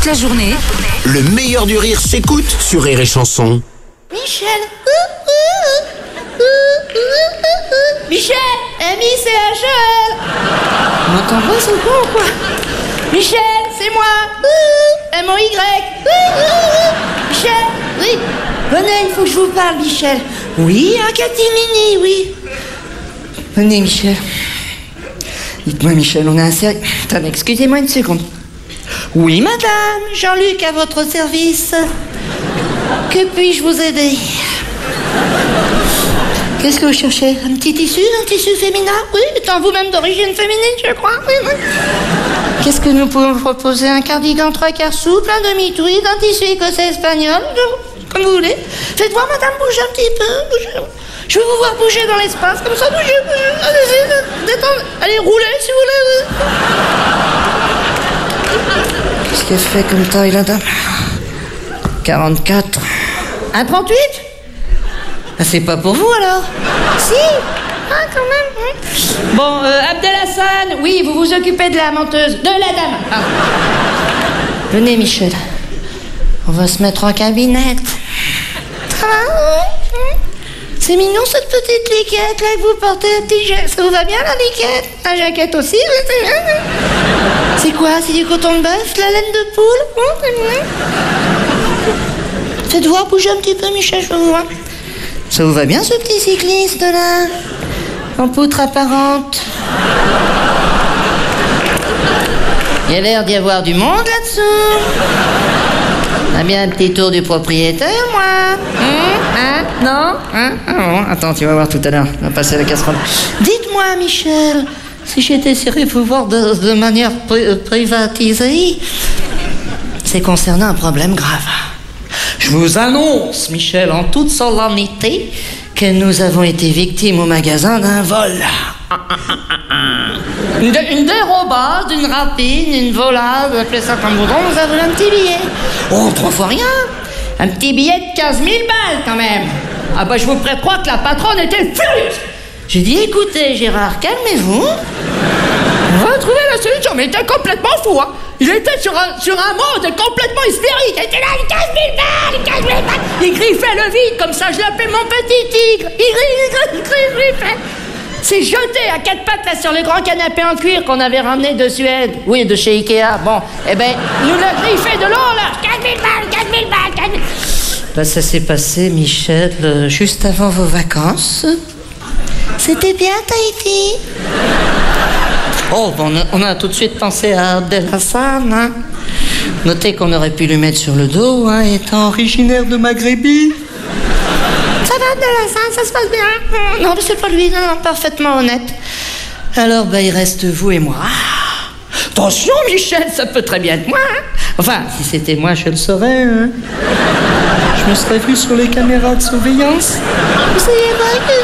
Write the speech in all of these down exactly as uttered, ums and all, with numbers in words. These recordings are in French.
toute la journée, le meilleur du rire s'écoute sur Rire et Chanson. Michel. Michel, M I C H E L. On m'entend pas, c'est con ou quoi? Michel, c'est moi. M O Y. Michel, oui. Venez, il faut que je vous parle, Michel. Oui, un catimini, oui. Venez, Michel. Dites-moi, Michel, on est assez... Attendez, excusez-moi une seconde. Oui, madame, Jean-Luc à votre service. Que puis-je vous aider? Qu'est-ce que vous cherchez? Un petit tissu? Un tissu féminin? Oui, étant vous-même d'origine féminine, je crois. Oui, oui. Qu'est-ce que nous pouvons vous proposer? Un cardigan trois quarts souple, un demi-tweed, un tissu écossais espagnol, comme vous voulez. Faites voir, madame, bougez un petit peu. Bougez. Je veux vous voir bouger dans l'espace, comme ça, bougez, bougez. Allez-y, détendez. Allez, roulez, si vous voulez. Qu'est-ce qu'elle fait comme taille, la dame? quarante-quatre. Un trente-huit? Ah, c'est pas pour vous, alors? Si. Ah, quand même. Hein. Bon, euh, Abdelhassan, oui, vous vous occupez de la menteuse. De la dame. Ah. Venez, Michel. On va se mettre en cabinette. Ça va? C'est mignon, cette petite liquette, là, que vous portez, un petit jet. Ça vous va bien, la liquette? La jaquette aussi, c'est bien. C'est quoi? C'est du coton de bœuf, la laine de poule? Hum, c'est bien. Faites voir, bougez un petit peu, Michel, je veux voir. Ça vous va bien, ce petit cycliste, là? En poutre apparente. Il y a l'air d'y avoir du monde, là-dessous. On a bien un petit tour du propriétaire, moi. Hum, hein? Non? Hein? Ah bon, attends, tu vas voir tout à l'heure. On va passer à la casserole. Dites-moi, Michel, si j'étais serré vous voir de, de manière pri- privatisée, c'est concernant un problème grave. Je vous annonce, Michel, en toute solennité, que nous avons été victimes au magasin d'un vol. Une, dé- une dérobade, une rapine, une volade, appelez ça comme vous voulez, on nous a volé un petit billet. Oh, trois fois rien. Un petit billet de quinze mille balles, quand même. Ah bah, je vous ferais croire que la patronne était furieuse. J'ai dit, écoutez, Gérard, calmez-vous. On va trouver la solution, mais il était complètement fou, hein. Il était sur un, sur un mode complètement hystérique. Il était là, quinze mille balles, quinze mille balles. Il griffait le vide, comme ça, je l'appelais mon petit tigre. Il griffait, il griffait, il griffait. C'est jeté à quatre pattes, là, sur le grand canapé en cuir qu'on avait ramené de Suède. Oui, de chez Ikea. Bon, eh ben, nous l'a griffé de l'eau, là. quinze mille balles, quinze mille balles, quinze mille... Bah, ça s'est passé, Michel, euh, juste avant vos vacances. C'était bien, Tahiti. Oh, bon, on, a, on a tout de suite pensé à Abdelhassan, hein. Notez qu'on aurait pu lui mettre sur le dos, hein, étant originaire de Maghrébi. Ça va, Abdelhassan, ça se passe bien? Non, mais c'est pas lui, non, non, parfaitement honnête. Alors, bah, il reste vous et moi. Attention, Michel, ça peut très bien être moi, hein. Enfin, si c'était moi, je le saurais, hein. Je me serais vu sur les caméras de surveillance. C'est vrai que...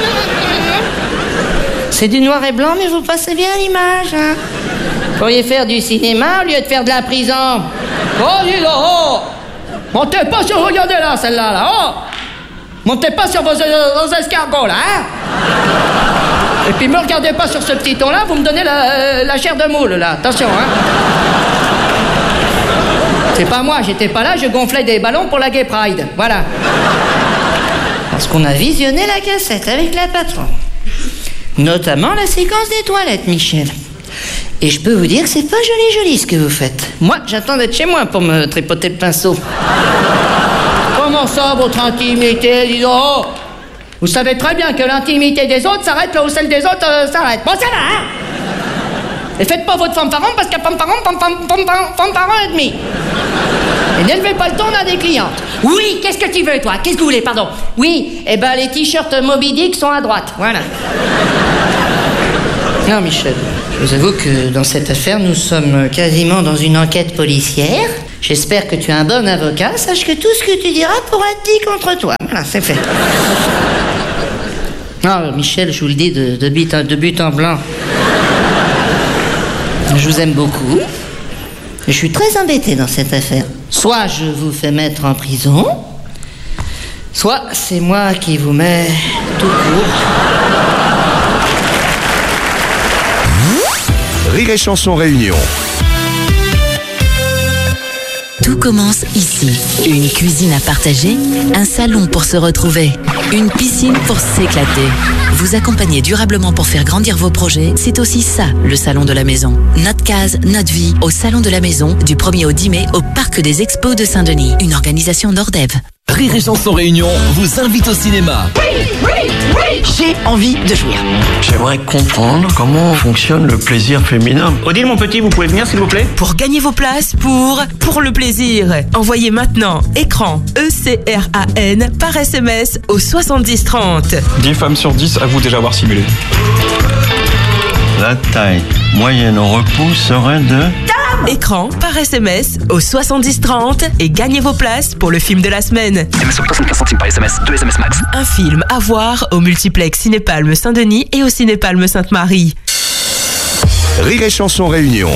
C'est du noir et blanc, mais vous passez bien l'image, hein. Vous pourriez faire du cinéma au lieu de faire de la prison. Oh, dis donc, oh! Montez pas sur... Regardez là, celle-là, là, oh! Montez pas sur vos, vos escargots, là, hein. Et puis me regardez pas sur ce petit ton-là, vous me donnez la, euh, la chair de moule, là. Attention, hein. C'est pas moi, j'étais pas là, je gonflais des ballons pour la Gay Pride. Voilà. Parce qu'on a visionné la cassette avec la patronne. Notamment la séquence des toilettes, Michel. Et je peux vous dire que c'est pas joli joli ce que vous faites. Moi, j'attends d'être chez moi pour me tripoter le pinceau. Comment ça, votre intimité, dis donc? Vous savez très bien que l'intimité des autres s'arrête là où celle des autres euh, s'arrête. Bon, ça va, hein? Et faites pas votre fanfaron parce qu'à fanfaron, fanfaron, fanfaron et demi. Et n'élevez pas le ton à des clientes. Oui, qu'est-ce que tu veux, toi? Qu'est-ce que vous voulez, pardon? Oui, eh ben les t-shirts Moby Dick sont à droite, voilà. Non, Michel, je vous avoue que dans cette affaire, nous sommes quasiment dans une enquête policière. J'espère que tu es un bon avocat. Sache que tout ce que tu diras pourra être dit contre toi. Voilà, c'est fait. Non, Michel, je vous le dis de, de, but, de but en blanc. Je vous aime beaucoup. Je suis très embêté dans cette affaire. Soit je vous fais mettre en prison, soit c'est moi qui vous mets tout court. Rire et Chanson Réunion. Tout commence ici. Une cuisine à partager, un salon pour se retrouver, une piscine pour s'éclater. Vous accompagner durablement pour faire grandir vos projets, c'est aussi ça, le salon de la maison. Notre case, notre vie, au salon de la maison, du premier au dix mai, au Parc des Expos de Saint-Denis. Une organisation Nordev. Rire et Chanson Réunion vous invite au cinéma. Oui, oui, oui. J'ai envie de jouir. J'aimerais comprendre comment fonctionne le plaisir féminin. Odile, mon petit, vous pouvez venir s'il vous plaît? Pour gagner vos places pour Pour le plaisir, envoyez maintenant écran E C R A N par S M S au soixante-dix trente. dix femmes sur dix avouent déjà avoir simulé. La taille moyenne au repos serait de... Écran par S M S au soixante-dix trente et gagnez vos places pour le film de la semaine. M S sur soixante-quinze centimes par S M S, deux S M S max. Un film à voir au multiplex Cinépalme Saint-Denis et au Cinépalme Sainte-Marie. Rire et Chanson Réunion.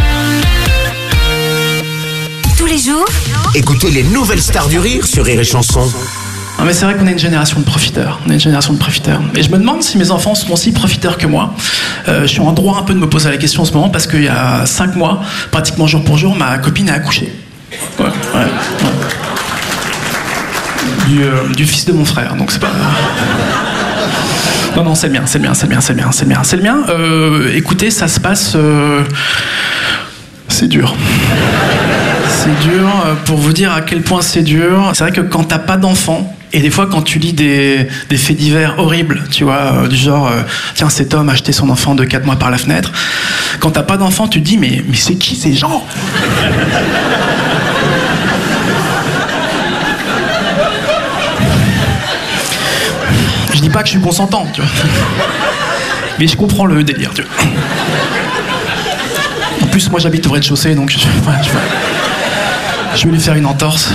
Tous les jours, Écoutez les nouvelles stars du rire sur Rire et Chanson. Non mais c'est vrai qu'on est une génération de profiteurs, on est une génération de profiteurs. Et je me demande si mes enfants sont aussi profiteurs que moi. Euh, je suis en droit un peu de me poser la question en ce moment parce qu'il y a cinq mois, pratiquement jour pour jour, ma copine a accouché. Ouais, ouais, ouais. Du, euh, du fils de mon frère, donc c'est pas... Non, non, c'est le mien, c'est le mien, c'est le mien, c'est le mien, c'est le mien, c'est le mien. Euh, écoutez, ça se passe... Euh... C'est dur. C'est dur, pour vous dire à quel point c'est dur. C'est vrai que quand t'as pas d'enfant, et des fois quand tu lis des, des faits divers horribles, tu vois, euh, du genre, euh, tiens, cet homme a jeté son enfant de quatre mois par la fenêtre, quand t'as pas d'enfant, tu te dis, mais, mais c'est qui ces gens? Je dis pas que je suis consentant, tu vois. Mais je comprends le délire, tu vois. En plus, moi j'habite au rez-de-chaussée, donc je, voilà, je, je vais lui faire une entorse.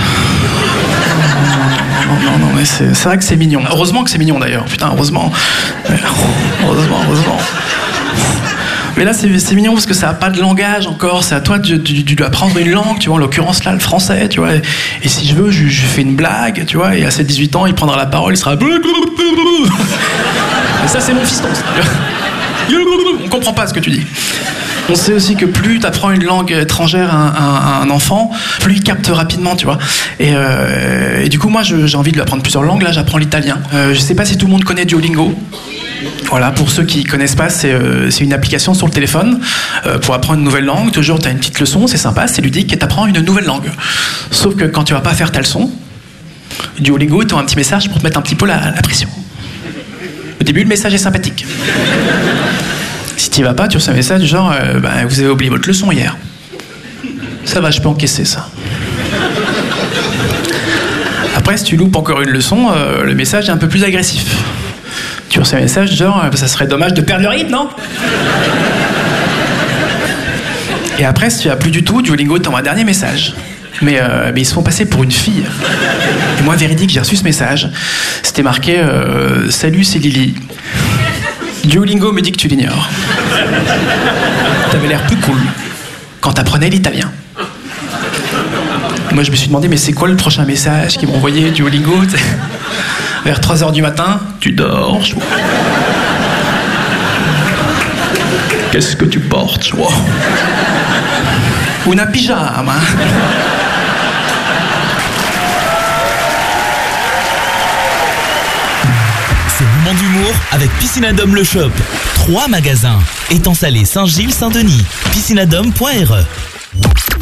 Non, non, non, mais c'est, c'est vrai que c'est mignon. Heureusement que c'est mignon d'ailleurs. Putain, heureusement. Heureusement, heureusement. Mais là, c'est, c'est mignon parce que ça n'a pas de langage encore. C'est à toi de, de, de lui apprendre une langue, tu vois. En l'occurrence, là, le français, tu vois. Et, et si je veux, je, je fais une blague, tu vois. Et à ses dix-huit ans, il prendra la parole, il sera. Et ça, c'est mon fiston. On comprend pas ce que tu dis. On sait aussi que plus tu apprends une langue étrangère à un, à un enfant, plus il capte rapidement, tu vois. Et, euh, et du coup, moi, je, j'ai envie de lui apprendre plusieurs langues. Là, j'apprends l'italien. Euh, je sais pas si tout le monde connaît Duolingo. Voilà, pour ceux qui connaissent pas, c'est, euh, c'est une application sur le téléphone euh, pour apprendre une nouvelle langue. Toujours, tu as une petite leçon, c'est sympa, c'est ludique, et tu apprends une nouvelle langue. Sauf que quand tu vas pas faire ta leçon, Duolingo, tu as un petit message pour te mettre un petit peu la, la pression. Au début, le message est sympathique. Si tu vas pas, tu reçois un message du genre euh, bah, vous avez oublié votre leçon hier. Ça va, je peux encaisser ça. Après, si tu loupes encore une leçon, euh, le message est un peu plus agressif. Tu reçois un message du genre euh, ça serait dommage de perdre le rythme, non? Et après, si tu as plus du tout, Duolingo t'envoie un dernier message. Mais, euh, mais ils se font passer pour une fille. Et moi, véridique, j'ai reçu ce message. C'était marqué euh, salut, c'est Lily. Duolingo me dit que tu l'ignores. T'avais l'air plus cool quand t'apprenais l'italien. Moi, je me suis demandé, mais c'est quoi le prochain message qu'ils m'ont envoyé, Duolingo? Vers trois heures du matin, tu dors, je vois. Qu'est-ce que tu portes, je vois? Una pyjama. C'est Moment d'humour avec Piscinadome Le Shop. Trois magasins. Étang Salé, Saint-Gilles, Saint-Denis. piscinadome point r e